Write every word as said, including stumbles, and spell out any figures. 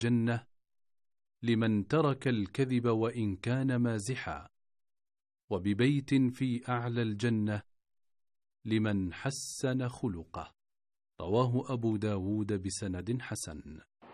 الجنة لمن ترك الكذب وإن كان مازحا، وببيت في أعلى الجنة لمن حسن خلقه. رواه أبو داود بسند حسن.